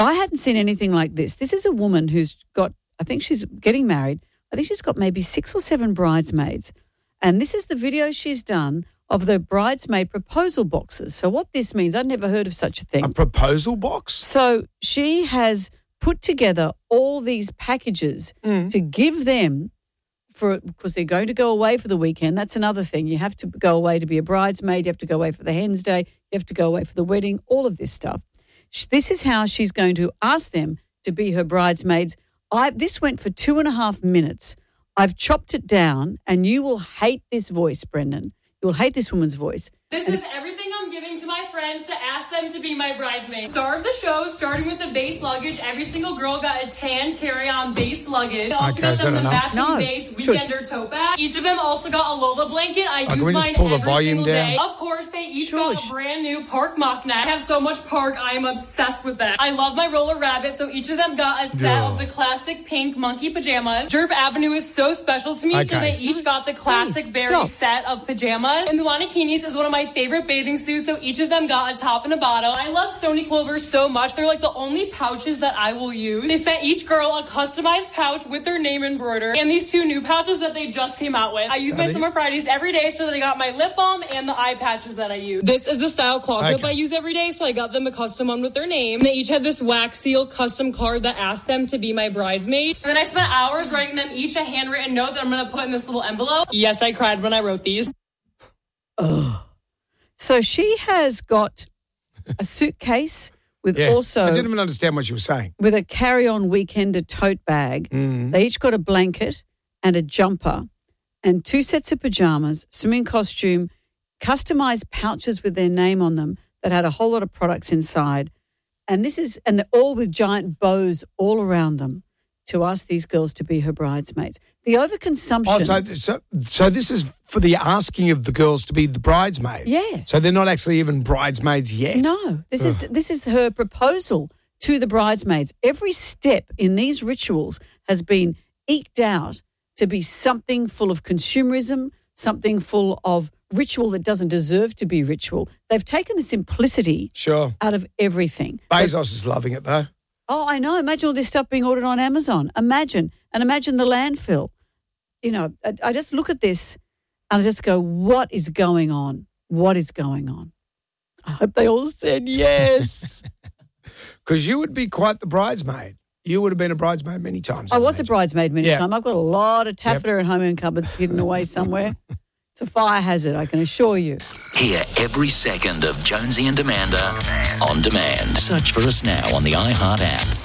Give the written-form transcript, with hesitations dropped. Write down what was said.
I hadn't seen anything like this. This is a woman who's got, I think she's getting married. I think she's got maybe 6 or 7 bridesmaids. And this is the video she's done of the bridesmaid proposal boxes. So what this means, I'd never heard of such a thing. A proposal box? So she has put together all these packages to give them because they're going to go away for the weekend. That's another thing. You have to go away to be a bridesmaid. You have to go away for the hen's day. You have to go away for the wedding, all of this stuff. This is how she's going to ask them to be her bridesmaids. This went for 2.5 minutes. I've chopped it down, and you will hate this voice, Brendan. You'll hate this woman's voice. This is everything I'm giving to my friends to ask them to be my bridesmaids. Star of the show, starting with the base luggage. Every single girl got a tan carry-on base luggage. Also got them the matching base weekender tote bag. Each of them also got a Lola blanket. I use mine every single day. Of course, they each got a brand new Park mock neck. I have so much Park, I am obsessed with that. I love my Roller Rabbit, so each of them got a set of the classic pink monkey pajamas. Jerv Avenue is so special to me, so they each got the classic berry set of pajamas. And Milani Kinis is one of my favorite bathing suits, so each of them got a top and a bottom. I love Stony Clover so much. They're like the only pouches that I will use. They sent each girl a customized pouch with their name embroidered, and these 2 new pouches that they just came out with. I use my Summer Fridays every day, so they got my lip balm and the eye patches that I use. This is the style claw clip I use every day, so I got them a custom one with their name. And they each had this wax seal custom card that asked them to be my bridesmaids. And then I spent hours writing them each a handwritten note that I'm going to put in this little envelope. Yes, I cried when I wrote these. Oh. So she has got a suitcase with also... I didn't even understand what you were saying. With a carry-on weekender tote bag. They each got a blanket and a jumper and 2 sets of pajamas, swimming costume, customized pouches with their name on them that had a whole lot of products inside. And they're all with giant bows all around them to ask these girls to be her bridesmaids. The overconsumption... So this is for the asking of the girls to be the bridesmaids? Yes. So they're not actually even bridesmaids yet? No. This is her proposal to the bridesmaids. Every step in these rituals has been eked out to be something full of consumerism, something full of ritual that doesn't deserve to be ritual. They've taken the simplicity out of everything. Bezos is loving it, though. Oh, I know. Imagine all this stuff being ordered on Amazon. Imagine the landfill. You know, I just look at this and I just go, what is going on? What is going on? I hope they all said yes. Because you would be quite the bridesmaid. You would have been a bridesmaid many times. I was a bridesmaid many times. I've got a lot of taffeta at home in cupboards hidden away somewhere. It's a fire hazard, I can assure you. Hear every second of Jonesy and Amanda on demand. Search for us now on the iHeart app.